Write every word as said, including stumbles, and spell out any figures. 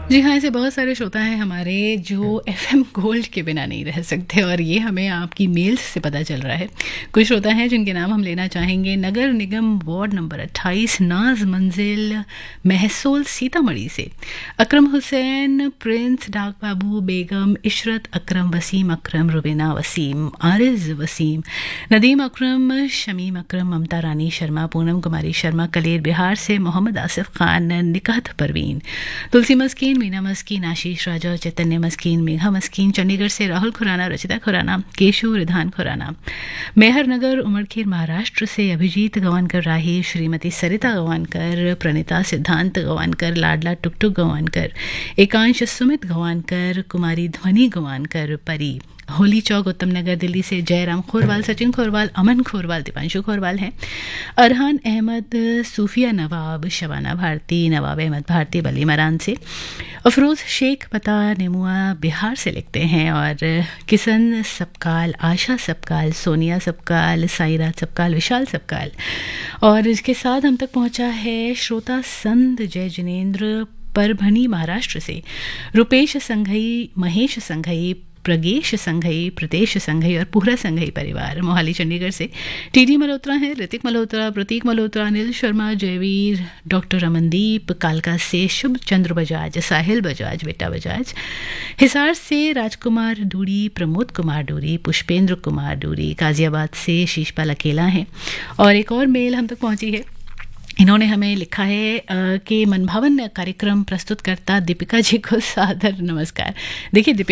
जी हाँ, ऐसे बहुत सारे श्रोता हैं हमारे जो एफएम गोल्ड के बिना नहीं रह सकते और ये हमें आपकी मेल्स से पता चल रहा है। कुछ श्रोता हैं जिनके नाम हम लेना चाहेंगे। नगर निगम वार्ड नंबर अट्ठाईस, नाज मंजिल, महसूल, सीतामढ़ी से अकरम हुसैन, प्रिंस, डाक बाबू, बेगम, इशरत, अकरम, वसीम अकरम, रुबीना वसीम, आरिज वसीम, नदीम अकरम, शमीम अकरम, ममता रानी शर्मा, पूनम कुमारी शर्मा, कलेर बिहार से मोहम्मद आसिफ खान, निकहत परवीन, तुलसी मस्कीन, मीना मस्कीन, आशीष राजा, चैतन्य मस्कीन, मेघा मस्कीन, चंडीगढ़ से राहुल खुराना, रचिता खुराना, केशव रिधान खुराना, मेहर नगर, उमरखेर महाराष्ट्र से अभिजीत गवानकर राही, श्रीमती सरिता गवानकर, प्रणिता सिद्धांत गवानकर, लाडला टुकटुक गवानकर, एकांश सुमित गवानकर, कुमारी ध्वनि गवानकर, परी, होली चौक, उत्तम नगर, दिल्ली से जयराम खोरवाल, सचिन खोरवाल, अमन खोरवाल, दीपांशु खोरवाल हैं, अरहान अहमद, सूफिया नवाब, शबाना भारती, नवाब अहमद भारती, बली मरान से, अफरोज़ शेख पता नेमुआ बिहार से लिखते हैं, और किसन सबकाल, आशा सबकाल, सोनिया सबकाल, साईराज सबकाल, विशाल सबकाल, और इसके साथ हम तक पहुंचा है श्रोता संत जय जिनेन्द्र, परभनी महाराष्ट्र से Rupesh Shanghai, Mahesh Shanghai, प्रगेश Shanghai, प्रदेश संघई और पूरा संघई परिवार, मोहाली चंडीगढ़ से टीडी मल्होत्रा हैं, ऋतिक मल्होत्रा, प्रतीक मल्होत्रा, अनिल शर्मा, जयवीर, डॉक्टर अमनदीप, कालका से शुभ चंद्र बजाज, साहिल बजाज, बेटा बजाज, हिसार से राजकुमार डूरी, प्रमोद कुमार डूरी, पुष्पेंद्र कुमार डूरी, गाजियाबाद से शीशपाल अकेला हैं, और एक और मेल हम तक पहुंची है। इन्होंने हमें लिखा है कि मनभावन कार्यक्रम प्रस्तुत करता दीपिका जी को सादर नमस्कार। देखिए,